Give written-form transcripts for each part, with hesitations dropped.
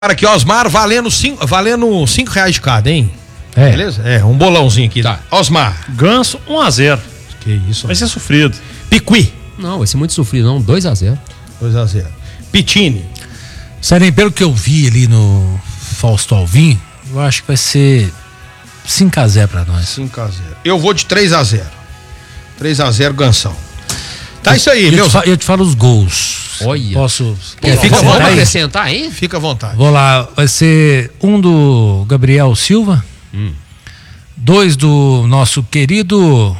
Aqui, Osmar, valendo R$5 de cada, hein? É. Beleza? É, um bolãozinho aqui. Tá. Osmar. Ganso 1-0. Que isso? Vai ser sofrido. Piqui. Não, vai ser muito sofrido, não. 2-0. 2-0. Pitini. Sério, pelo que eu vi ali no Fausto Alvim, eu acho que vai ser 5-0 pra nós. 5-0. Eu vou de 3-0. 3-0, Gansão. Tá isso aí, meu. Eu te falo os gols. Olha. Posso. Vamos acrescentar aí? Fica à vontade. Vou lá. Vai ser um do Gabriel Silva. 2 do nosso querido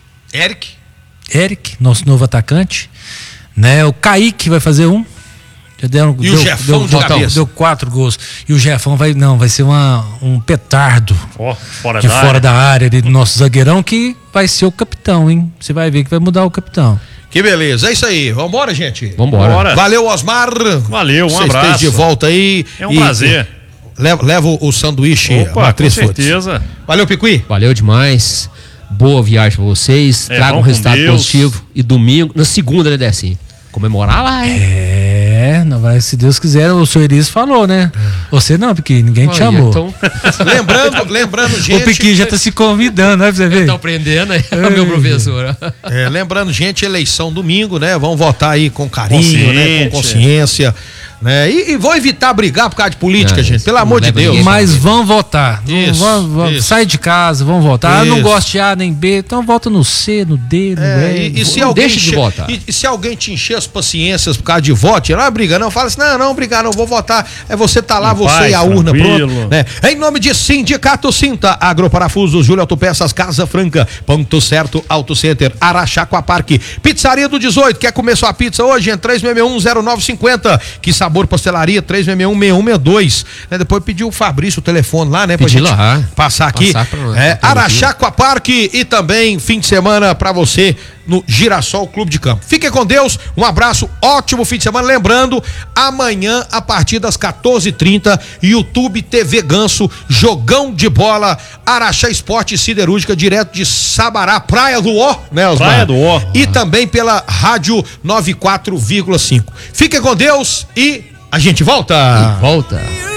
Eric, nosso novo atacante. Né? O Kaique vai fazer um. Já deram, e o Jefão de cabeça. Deu 4 gols. E o Jefão vai ser um petardo Fora da área ali do nosso zagueirão, que vai ser o capitão, hein? Você vai ver que vai mudar o capitão. Que beleza, é isso aí. Vambora, gente? Vambora. Valeu, Osmar. Valeu, um abraço. Vocês de volta aí. É um prazer. Leva o sanduíche. Opa, Matriz com certeza. Valeu, Piqui. Valeu demais. Boa viagem pra vocês. Traga um resultado positivo. E domingo, na segunda, né, Decinho? Comemorar lá, hein? Não vai, se Deus quiser, o senhor Elis falou, né? Você não, porque ninguém te chamou. Então... lembrando, gente. O Piqui já tá se convidando, né, pra você ver? Tá aprendendo aí, meu professor. Lembrando, gente, eleição domingo, né? Vamos votar aí com carinho, né? Com consciência. Né? E vou evitar brigar por causa de política, gente, pelo amor de Deus. Mas vão votar. Isso. Sai de casa, vão votar. Não gosto de A nem B, então vota no C, no D, no E. E se não alguém deixa de votar. E se alguém te encher as paciências por causa de voto, não briga, não. Fala assim, não brigar, não vou votar. É você tá lá, você e a urna, pronto. Né? Em nome de Sindicato Cinta, Agroparafusos, Júlio Autopeças, Casa Franca, Ponto Certo, Auto Center, Araxá Parque, Pizzaria do 18, quer comer sua pizza hoje? Em 3661-0950, que sabor pastelaria, 3661-6162, né? Depois pediu o Fabrício o telefone lá, né? Pedi lá. Passar aqui. Araxá Parque e também fim de semana pra você no Girassol Clube de Campo. Fique com Deus, um abraço, ótimo fim de semana. Lembrando, amanhã a partir das 14h30, YouTube TV Ganso, jogão de bola, Araxá Esporte Siderúrgica, direto de Sabará, Praia do Ó, né, Osmar? Praia do Ó. E também pela Rádio 94,5. Fique com Deus e a gente volta. Volta.